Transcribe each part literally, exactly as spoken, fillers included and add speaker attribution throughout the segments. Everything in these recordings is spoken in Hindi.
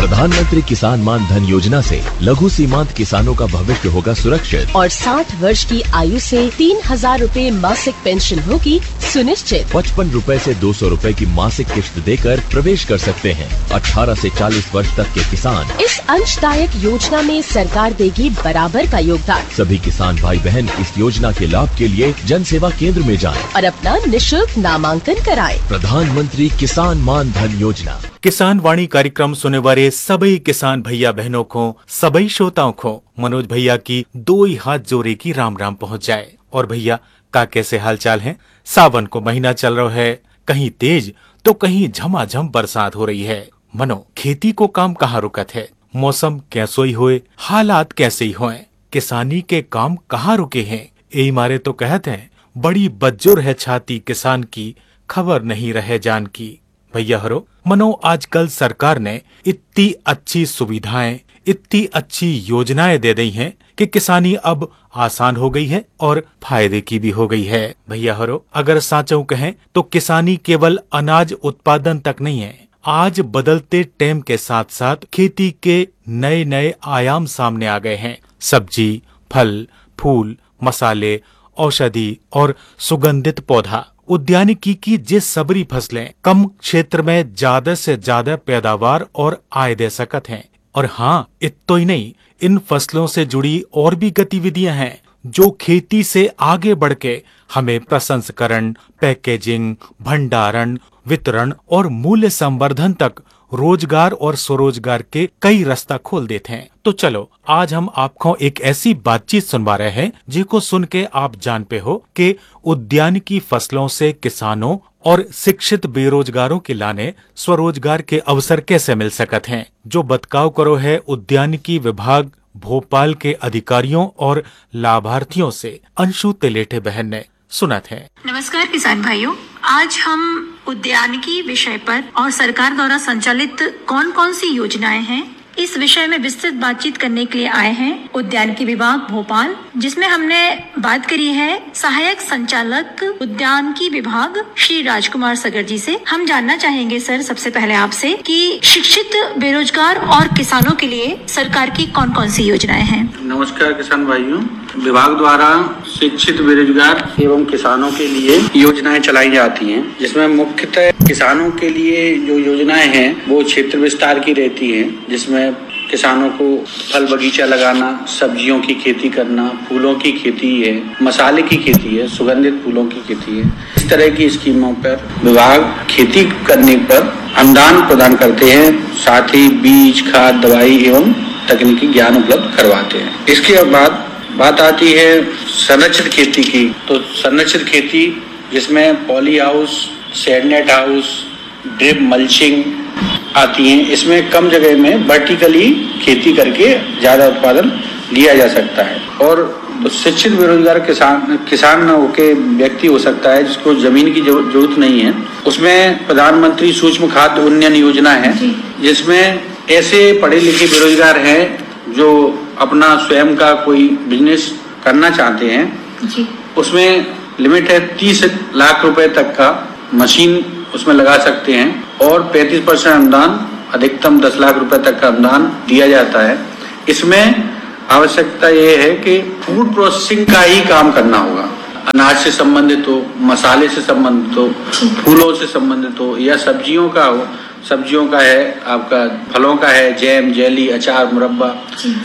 Speaker 1: प्रधानमंत्री किसान मान धन योजना से लघु सीमांत किसानों का भविष्य होगा सुरक्षित
Speaker 2: और साठ वर्ष की आयु से तीन हजार रूपए मासिक पेंशन होगी सुनिश्चित।
Speaker 1: पचपन रूपए से दो सौ रूपए की मासिक किश्त देकर प्रवेश कर सकते हैं। अठारह से चालीस वर्ष तक के किसान
Speaker 2: इस अंशदायक योजना में सरकार देगी बराबर का योगदान।
Speaker 1: सभी किसान भाई बहन इस योजना के लाभ के लिए जन सेवा केंद्र में जाएं
Speaker 2: और अपना निशुल्क नामांकन कराएं।
Speaker 1: प्रधानमंत्री किसान मान धन योजना।
Speaker 3: किसान वाणी कार्यक्रम सुने वाले सभी किसान भैया बहनों को, सभी श्रोताओं को मनोज भैया की दो ही हाथ जोड़े की राम राम पहुंच जाए। और भैया का कैसे हाल चाल है? सावन को महीना चल रहा है, कहीं तेज तो कहीं झमाझम बरसात हो रही है। मनो खेती को काम कहाँ रुकत है, मौसम कैसो ही होए, हालात कैसे ही होए, किसानी के काम कहाँ रुके हैं। यही मारे तो कहते हैं बड़ी बज्जुर है छाती किसान की, खबर नहीं रहे जान की। भैया हरो मनो आजकल सरकार ने इतनी अच्छी सुविधाएं, इतनी अच्छी योजनाएं दे दी हैं कि किसानी अब आसान हो गई है और फायदे की भी हो गई है। भैया हरो अगर साचो कहें तो किसानी केवल अनाज उत्पादन तक नहीं है, आज बदलते टाइम के साथ साथ खेती के नए नए आयाम सामने आ गए हैं। सब्जी, फल, फूल, मसाले, औषधि और सुगंधित पौधा, उद्यानिकी की जिस सबरी फसलें कम क्षेत्र में ज्यादा से ज्यादा पैदावार और आय दे सकत हैं। और हाँ, इतना ही नहीं, इन फसलों से जुड़ी और भी गतिविधियां हैं जो खेती से आगे बढ़ के हमें प्रसंस्करण, पैकेजिंग, भंडारण, वितरण और मूल्य संवर्धन तक रोजगार और स्वरोजगार के कई रास्ता खोल देते हैं। तो चलो आज हम आपको एक ऐसी बातचीत सुनवा रहे हैं जिसको सुन के आप जान पे हो कि उद्यानिकी फसलों से किसानों और शिक्षित बेरोजगारों के लाने स्वरोजगार के अवसर कैसे मिल सकते हैं। जो बतकाव करो है उद्यानिकी विभाग भोपाल के अधिकारियों और लाभार्थियों से अंशु तेलेठे बहन ने सुनत है।
Speaker 4: नमस्कार किसान भाइयों, आज हम उद्यानिकी विषय पर और सरकार द्वारा संचालित कौन कौन सी योजनाएं हैं इस विषय में विस्तृत बातचीत करने के लिए आए हैं उद्यानिकी विभाग भोपाल, जिसमें हमने बात करी है सहायक संचालक उद्यानिकी विभाग श्री राजकुमार सगर जी से। हम जानना चाहेंगे सर सबसे पहले आपसे कि शिक्षित बेरोजगार और किसानों के लिए सरकार की कौन कौन सी योजनाएं हैं।
Speaker 5: नमस्कार किसान भाइयों, विभाग द्वारा शिक्षित बेरोजगार एवं किसानों के लिए योजनाएं चलाई जाती हैं, जिसमें मुख्यतः किसानों के लिए जो योजनाएं हैं वो क्षेत्र विस्तार की रहती हैं, जिसमें किसानों को फल बगीचा लगाना, सब्जियों की खेती करना, फूलों की खेती है, मसाले की खेती है, सुगंधित फूलों की खेती है। इस तरह की स्कीमों पर विभाग खेती करने पर अनुदान प्रदान करते हैं, साथ ही बीज, खाद, दवाई एवं तकनीकी ज्ञान उपलब्ध करवाते हैं। इसके बाद बात आती है संरक्षित खेती की। तो संरक्षित खेती जिसमें poly house, shade net house, drip mulching आती हैं। इसमें कम जगह में वर्टिकली खेती करके ज्यादा उत्पादन लिया जा सकता है। और तो शिक्षित बेरोजगार किसान किसान होके व्यक्ति हो सकता है जिसको जमीन की जरूरत नहीं है। उसमें प्रधानमंत्री सूक्ष्म खाद्य उन्नयन योजना है, जिसमें ऐसे पढ़े लिखे बेरोजगार हैं जो अपना स्वयं का कोई बिजनेस करना चाहते हैं जी। उसमें लिमिट है तीस लाख रुपए तक का मशीन उसमें लगा सकते हैं और पैंतीस परसेंट अनुदान, अधिकतम दस लाख रुपए तक का अनुदान दिया जाता है। इसमें आवश्यकता ये है कि फूड प्रोसेसिंग का ही काम करना होगा, अनाज से संबंधित हो, मसाले से संबंधित हो, फूलों से संबंधित हो या सब्जियों का हो। सब्जियों का है, आपका फलों का है, जैम, जेली, अचार, मुरब्बा,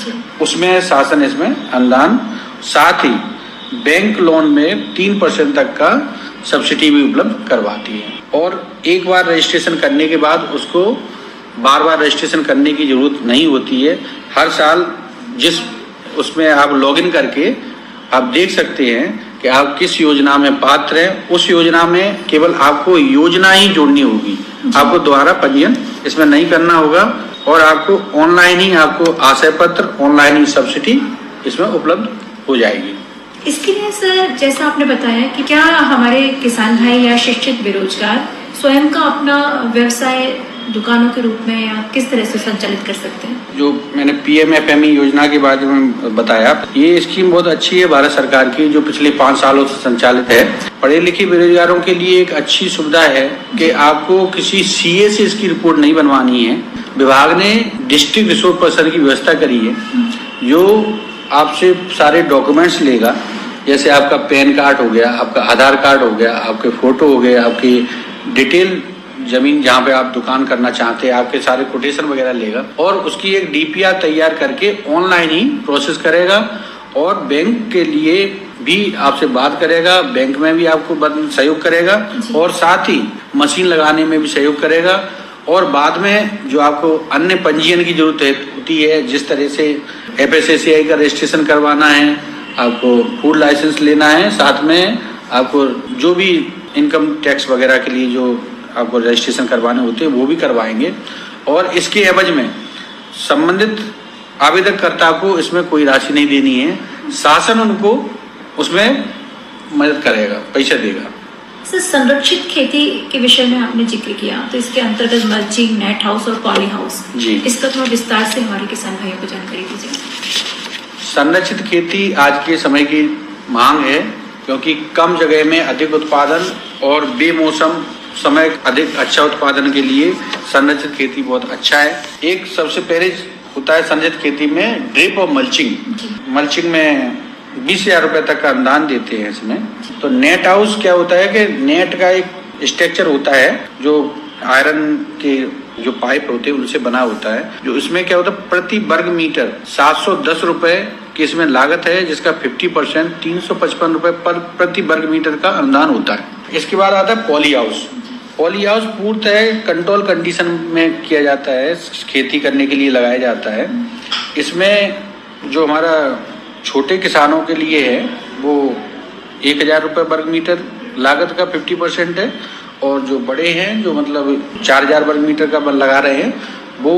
Speaker 5: उसमें शासन इसमें अनुदान, साथ ही बैंक लोन में तीन परसेंट तक का सब्सिडी भी उपलब्ध करवाती है। और एक बार रजिस्ट्रेशन करने के बाद उसको बार बार रजिस्ट्रेशन करने की जरूरत नहीं होती है। हर साल जिस उसमें आप लॉगिन करके आप देख सकते हैं कि आप किस योजना में पात्र हैं। उस योजना में केवल आपको योजना ही जोड़नी होगी, आपको दोबारा पंजीयन इसमें नहीं करना होगा और आपको ऑनलाइन ही आपको आशय पत्र, ऑनलाइन ही सब्सिडी इसमें उपलब्ध हो जाएगी।
Speaker 4: इसके लिए सर जैसा आपने बताया कि क्या हमारे किसान भाई या शिक्षित बेरोजगार स्वयं का अपना व्यवसाय दुकानों के रूप में या किस तरह से संचालित कर सकते हैं?
Speaker 5: जो मैंने P M F M E योजना के बारे में बताया, ये स्कीम बहुत अच्छी है भारत सरकार की, जो पिछले पाँच सालों से संचालित है। पढ़े लिखे बेरोजगारों के लिए एक अच्छी सुविधा है कि आपको किसी सी ए से इसकी रिपोर्ट नहीं बनवानी है, विभाग ने डिस्ट्रिक्ट रिसोर्स पर्सन की व्यवस्था करी है, जो आपसे सारे डॉक्यूमेंट्स लेगा, जैसे आपका पैन कार्ड हो गया, आपका आधार कार्ड हो गया, आपके फोटो हो गए, आपकी डिटेल जमीन जहाँ पे आप दुकान करना चाहते हैं, आपके सारे कोटेशन वगैरह लेगा और उसकी एक डीपीआर तैयार करके ऑनलाइन ही प्रोसेस करेगा और बैंक के लिए भी आपसे बात करेगा, बैंक में भी आपको सहयोग करेगा और साथ ही मशीन लगाने में भी सहयोग करेगा। और बाद में जो आपको अन्य पंजीयन की जरूरत होती है, जिस तरह से एफ एस एस सी आई का रजिस्ट्रेशन करवाना है, आपको फूड लाइसेंस लेना है, साथ में आपको जो भी इनकम टैक्स वगैरह के लिए जो आपको रजिस्ट्रेशन करवाने होते हैं वो भी करवाएंगे। और इसके एवज में संबंधित आवेदककर्ता को इसमें कोई राशि नहीं देनी है, शासन उनको उसमें मदद करेगा, पैसा देगा।
Speaker 4: सर, संरक्षित खेती के विषय में आपने जिक्र किया, तो इसके अंतर्गत मल्चिंग, नेट हाउस और पॉली हाउस जी, इसका थोड़ा विस्तार से हमारे किसान भाइयों को जानकारी दीजिए।
Speaker 5: संरक्षित खेती आज के समय की मांग है, क्योंकि कम जगह में अधिक उत्पादन और बेमौसम समय अधिक अच्छा उत्पादन के लिए संरक्षित खेती बहुत अच्छा है। एक सबसे पहले होता है संरक्षित खेती में ड्रिप और मल्चिंग। मल्चिंग में बीस हजार रुपए तक का अनुदान देते हैं इसमें। तो नेट हाउस क्या होता है कि नेट का एक स्ट्रक्चर होता है जो आयरन के जो पाइप होते हैं उनसे बना होता है, जो इसमें क्या होता है प्रति वर्ग मीटर सात सौ दस रुपए की इसमें लागत है, जिसका पचास परसेंट तीन सौ पचपन रुपए पर प्रति वर्ग मीटर का अनुदान होता है। इसके बाद आता है पॉली हाउस। पॉली हाउस पूर्णतः कंट्रोल कंडीशन में किया जाता है, खेती करने के लिए लगाया जाता है। इसमें जो हमारा छोटे किसानों के लिए है वो एक हजार रुपये वर्ग मीटर लागत का पचास परसेंट है, और जो बड़े हैं जो मतलब चार हजार वर्ग मीटर का लगा रहे हैं वो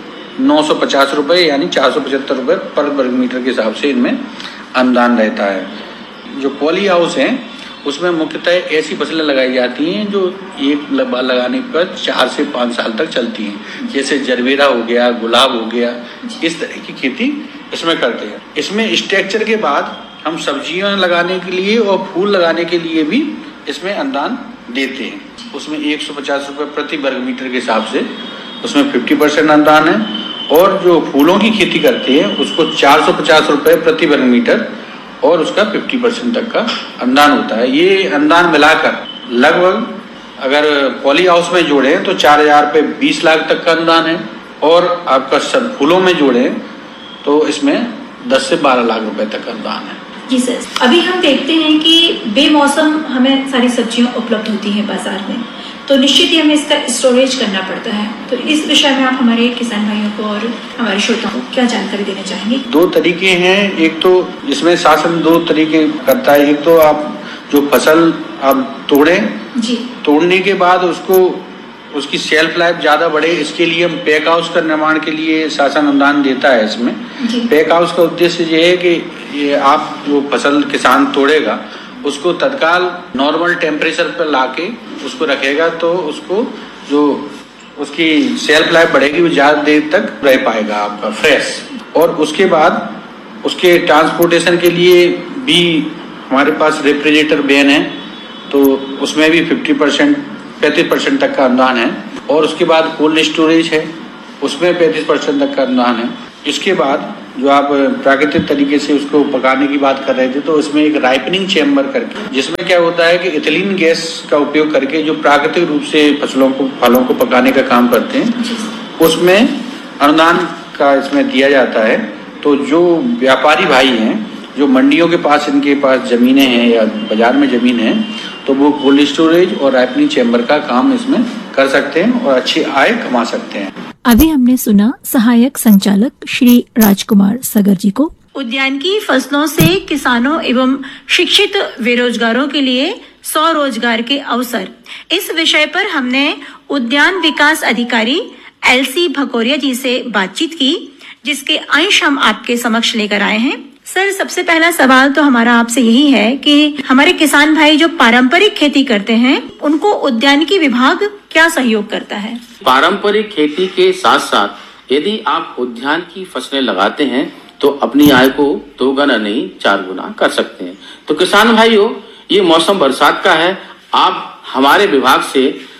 Speaker 5: नौ सौ पचास रुपये यानी चार सौ पचहत्तर रुपये पर वर्ग मीटर के हिसाब से इनमें अनुदान रहता है। जो पॉली हाउस हैं उसमें मुख्यतः ऐसी फसलें लगाई जाती हैं जो एक लगाने पर चार से पाँच साल तक चलती हैं, जैसे जरबेरा हो गया, गुलाब हो गया, इस तरह की खेती इसमें करते हैं। इसमें स्ट्रक्चर के बाद हम सब्जियां लगाने के लिए और फूल लगाने के लिए भी इसमें अनुदान देते हैं। उसमें एक सौ पचास रुपये प्रति वर्ग मीटर के हिसाब से उसमें पचास परसेंट अनुदान है, और जो फूलों की खेती करते हैं उसको चार सौ पचास रुपये प्रति वर्ग मीटर और उसका पचास परसेंट तक का अनुदान होता है। ये अनुदान मिलाकर लगभग अगर पॉली हाउस में जोड़े तो चार हजार रुपये बीस लाख तक का अनुदान है, और आपका सब फूलों में जोड़े तो इसमें दस से बारह लाख रुपए तक का अनुदान है।
Speaker 4: जी सर, अभी हम देखते हैं कि बेमौसम हमें सारी सब्जियां उपलब्ध होती हैं बाजार में, तो निश्चित ही हमें इसका स्टोरेज करना पड़ता है। तो इस विषय में आप हमारे किसान भाइयों को और हमारे श्रोताओं को क्या जानकारी देना चाहेंगे?
Speaker 5: दो तरीके हैं, एक तो इसमें शासन दो तरीके करता है। एक तो आप जो फसल आप तोड़ें जी, तोड़ने के बाद उसको उसकी सेल्फ लाइफ ज्यादा बढ़े, इसके लिए हम पैक हाउस का निर्माण के लिए शासन अनुदान देता है। इसमें पैक हाउस का उद्देश्य ये है कि ये आप जो फसल किसान तोड़ेगा उसको तत्काल नॉर्मल टेम्परेचर पर लाके उसको रखेगा, तो उसको जो उसकी सेल्फ लाइफ बढ़ेगी वो ज्यादा देर तक रह पाएगा आपका फ्रेश। और उसके बाद उसके ट्रांसपोर्टेशन के लिए भी हमारे पास रेफ्रिजरेटर वैन है, तो उसमें भी फिफ्टी परसेंट पैंतीस परसेंट तक का अनुदान है। और उसके बाद कोल्ड स्टोरेज है, उसमें पैंतीस परसेंट तक का अनुदान है। इसके बाद जो आप प्राकृतिक तरीके से उसको पकाने की बात कर रहे थे, तो उसमें एक राइपनिंग चेम्बर करके, जिसमें क्या होता है कि इथिलीन गैस का उपयोग करके जो प्राकृतिक रूप से फसलों को फलों को पकाने का काम करते हैं, उसमें अनुदान का इसमें दिया जाता है। तो जो व्यापारी भाई हैं, जो मंडियों के पास इनके पास जमीनें हैं या बाजार में जमीन है, तो वो कोल्ड स्टोरेज और राइपनिंग चेम्बर का काम इसमें कर सकते हैं और अच्छी आय कमा सकते हैं।
Speaker 6: अभी हमने सुना सहायक संचालक श्री राजकुमार सगर जी को।
Speaker 4: उद्यानिकी फसलों से किसानों एवं शिक्षित बेरोजगारों के लिए स्वरोजगार के अवसर, इस विषय पर हमने उद्यान विकास अधिकारी एलसी भकोरिया जी से बातचीत की, जिसके अंश हम आपके समक्ष लेकर आए हैं। सर, सबसे पहला सवाल तो हमारा आपसे यही है कि हमारे किसान भाई जो पारंपरिक खेती करते हैं उनको उद्यानिकी विभाग क्या सहयोग करता है?
Speaker 7: पारंपरिक खेती के साथ साथ यदि आप उद्यान की फसलें लगाते हैं तो अपनी आय को दो गुना नहीं चार गुना कर सकते हैं। तो किसान भाइयों, ये मौसम बरसात का है, आप हमारे विभाग से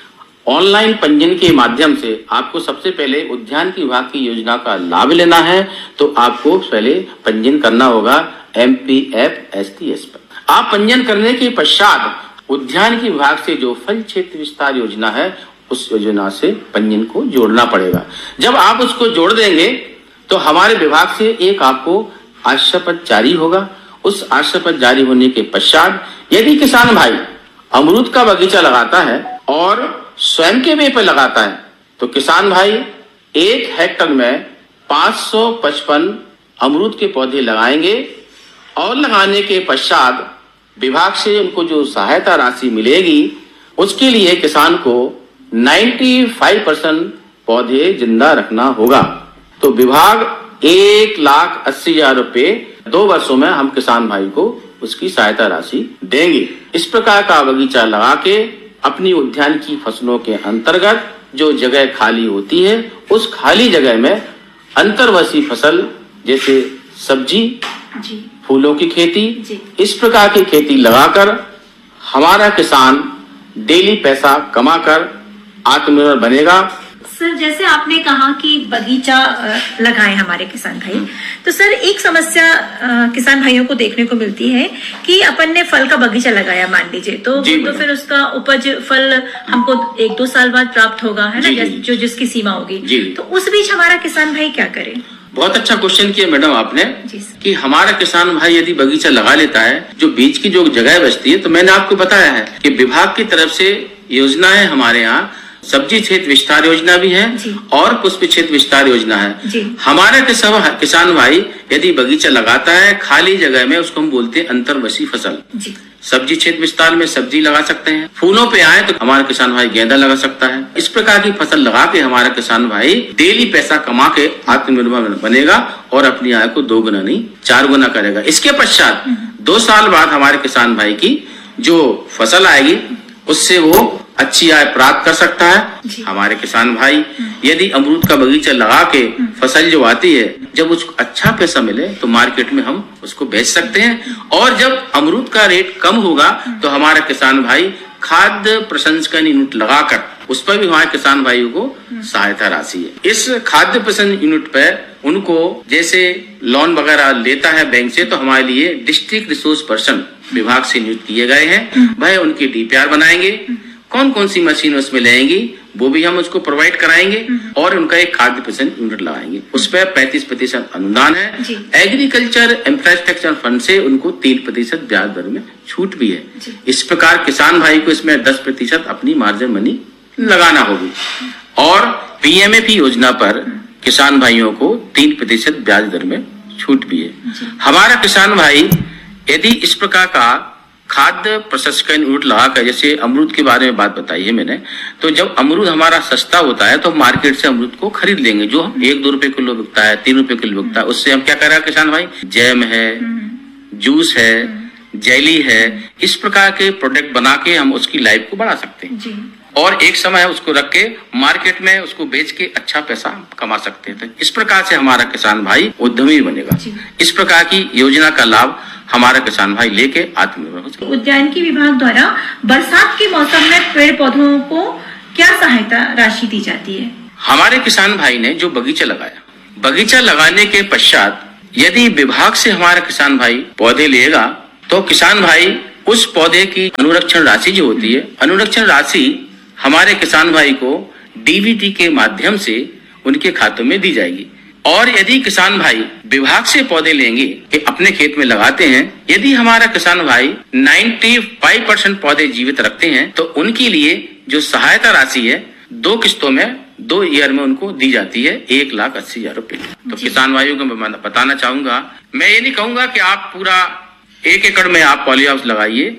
Speaker 7: ऑनलाइन पंजीयन के माध्यम से आपको सबसे पहले उद्यान विभाग की योजना का लाभ लेना है तो आपको पहले पंजीयन करना होगा M P F S T S पर। आप पंजीयन करने के पश्चात उद्यान की विभाग से जो फल क्षेत्र विस्तार योजना है उस योजना से पंजीयन को जोड़ना पड़ेगा। जब आप उसको जोड़ देंगे तो हमारे विभाग से एक आपको आश्रय पत्र जारी होगा। उस आश्रय पत्र जारी होने के पश्चात यदि किसान भाई अमरूद का बगीचा लगाता है और स्वयं के वे पर लगाता है तो किसान भाई एक हेक्टर में पाँच सौ पचपन अमरूद के पौधे लगाएंगे और लगाने के पश्चात विभाग से उनको जो सहायता राशि मिलेगी उसके लिए किसान को पचानवे परसेंट पौधे जिंदा रखना होगा। तो विभाग एक लाख अस्सी हजार रुपए दो वर्षों में हम किसान भाई को उसकी सहायता राशि देंगे। इस प्रकार का बगीचा लगा के अपनी उद्यान की फसलों के अंतर्गत जो जगह खाली होती है उस खाली जगह में अंतर्वर्षीय फसल जैसे सब्जी
Speaker 4: जी,
Speaker 7: फूलों की खेती
Speaker 4: जी।
Speaker 7: इस प्रकार की खेती लगाकर हमारा किसान डेली पैसा कमाकर आत्मनिर्भर बनेगा।
Speaker 4: सर, जैसे आपने कहा कि बगीचा लगाए हमारे किसान भाई, तो सर एक समस्या किसान भाइयों को देखने को मिलती है कि अपन ने फल का बगीचा लगाया मान लीजिए तो तो फिर उसका उपज फल हमको एक दो साल बाद प्राप्त होगा, है ना, जो जिसकी सीमा होगी। तो उस बीच हमारा किसान भाई क्या करे?
Speaker 7: बहुत अच्छा क्वेश्चन किया मैडम आपने कि हमारा किसान भाई यदि बगीचा लगा लेता है जो बीच की जो जगह बचती है, तो मैंने आपको बताया है कि विभाग की तरफ से योजनाएं हमारे यहाँ सब्जी क्षेत्र विस्तार योजना भी है और पुष्प क्षेत्र विस्तार योजना है। हमारा किसान भाई यदि बगीचा लगाता है खाली जगह में उसको हम बोलते हैं अंतर्वर्षीय फसल। सब्जी क्षेत्र विस्तार में सब्जी लगा सकते हैं, फूलों पे आए तो हमारा किसान भाई गेंदा लगा सकता है। इस प्रकार की फसल लगा के हमारा किसान भाई डेली पैसा कमा के आत्मनिर्भर बनेगा और अपनी आय को दो गुना नहीं चार गुना करेगा। इसके पश्चात दो साल बाद हमारे किसान भाई की जो फसल आएगी उससे वो अच्छी आय प्राप्त कर सकता है। हमारे किसान भाई यदि अमरूद का बगीचा लगा के फसल जो आती है जब उसको अच्छा पैसा मिले तो मार्केट में हम उसको बेच सकते हैं, और जब अमरूद का रेट कम होगा तो हमारा किसान भाई खाद्य प्रसंस्करण यूनिट लगाकर उस पर भी हमारे किसान भाइयों को सहायता राशि है। इस खाद्य प्रसंस्करण यूनिट पर उनको जैसे लोन वगैरह लेता है बैंक से, तो हमारे लिए डिस्ट्रिक्ट रिसोर्स पर्सन विभाग से नियुक्त किए गए हैं। वह उनकी डी पी आर बनाएंगे, कौन कौन सी मशीन उसमें लेंगी वो भी हम उसको प्रोवाइड कराएंगे और उनका एक खाद्य प्रसंस्करण यूनिट लगाएंगे। उस पर पैंतीस प्रतिशत अनुदान है। एग्रीकल्चर इंफ्रास्ट्रक्चर फंड से उनको तीन प्रतिशत ब्याज दर में छूट भी है। इस प्रकार किसान भाई को इसमें दस प्रतिशत अपनी मार्जिन मनी लगाना होगी। और पी एम ए पी योजना पर किसान भाइयों को तीन प्रतिशत ब्याज दर में छूट भी है। हमारा किसान भाई यदि इस प्रकार का खाद्य प्रसंस्करण यूनिट लगाकर, जैसे अमरूद के बारे में बात बताई है मैंने, तो जब अमरूद हमारा सस्ता होता है तो मार्केट से अमरूद को खरीद लेंगे जो एक दो रुपए किलो बिकता है, तीन रुपए किलो बिकता है। उससे हम क्या करेगा किसान भाई, जैम है, जूस है, जेली है, इस प्रकार के प्रोडक्ट बना के हम उसकी लाइफ को बढ़ा सकते हैं और एक समय उसको रख के मार्केट में उसको बेच के अच्छा पैसा कमा सकते हैं। इस प्रकार से हमारा किसान भाई उद्यमी बनेगा। इस प्रकार की योजना का लाभ हमारा किसान भाई लेके आत्मनिर्भर हो सकता है।
Speaker 4: उद्यानिकी विभाग द्वारा बरसात के मौसम में पेड़ पौधों को क्या सहायता राशि दी जाती है?
Speaker 7: हमारे किसान भाई ने जो बगीचा लगाया, बगीचा लगाने के पश्चात यदि विभाग से हमारा किसान भाई पौधे लेगा तो किसान भाई उस पौधे की अनुरक्षण राशि जो होती है, अनुरक्षण राशि हमारे किसान भाई को डी बी टी के माध्यम से उनके खातों में दी जाएगी। और यदि किसान भाई विभाग से पौधे लेंगे कि अपने खेत में लगाते हैं, यदि हमारा किसान भाई पचानवे परसेंट पौधे जीवित रखते हैं तो उनके लिए जो सहायता राशि है दो किस्तों में दो ईयर में उनको दी जाती है एक लाख अस्सी हजार रुपए। तो किसान भाइयों को मैं बताना चाहूंगा, मैं ये नहीं कहूंगा कि आप पूरा एक एकड़ में आप पॉली हाउस लगाइए,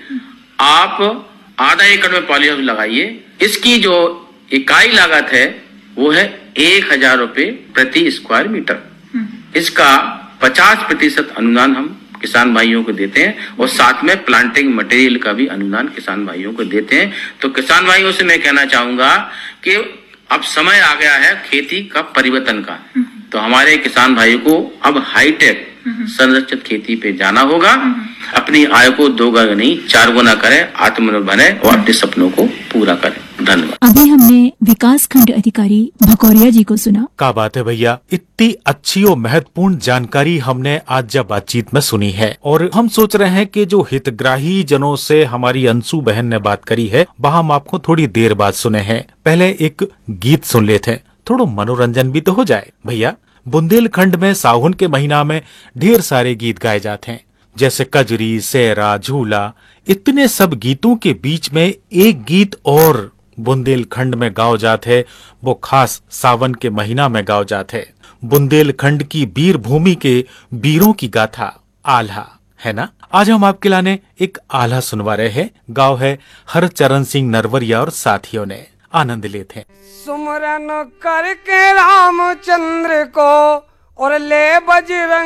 Speaker 7: आप आधा एकड़ में पॉली हाउस लगाइए। इसकी जो इकाई लागत है वो है एक हजार रुपए प्रति स्क्वायर मीटर। इसका पचास प्रतिशत अनुदान हम किसान भाइयों को देते हैं और साथ में प्लांटिंग मटेरियल का भी अनुदान किसान भाइयों को देते हैं। तो किसान भाइयों से मैं कहना चाहूंगा कि अब समय आ गया है खेती का परिवर्तन का, तो हमारे किसान भाइयों को अब हाईटेक संरक्षित खेती पे जाना होगा। अपनी आय को दो गुना नहीं चार गुना करें, आत्मनिर्भर बने और अपने सपनों को पूरा करें। धन्यवाद।
Speaker 6: अभी हमने विकास खंड अधिकारी भकौरिया जी को सुना।
Speaker 3: क्या बात है भैया, इतनी अच्छी और महत्वपूर्ण जानकारी हमने आज जब बातचीत में सुनी है। और हम सोच रहे हैं कि जो हितग्राही जनों से हमारी अंशु बहन ने बात करी है वह हम आपको थोड़ी देर बाद सुने हैं। पहले एक गीत सुन लेते हैं, थोड़ा मनोरंजन भी तो हो जाए। भैया बुंदेलखंड में सावन के महीना में ढेर सारे गीत गाए जाते हैं, जैसे कजरी, सेरा, झूला। इतने सब गीतों के बीच में एक गीत और बुंदेलखंड में गाओ जाते है, वो खास सावन के महीना में गाओ जाते है। बुंदेलखंड की वीर भूमि के वीरों की गाथा आल्हा, है ना। आज हम आपके लाने एक आल्हा सुनवा रहे हैं। गाओ है हरचरण सिंह नरवरिया और साथियों ने। आनंद लेते हैं।
Speaker 8: सुमरन करके रामचंद्र को और ले बजरंग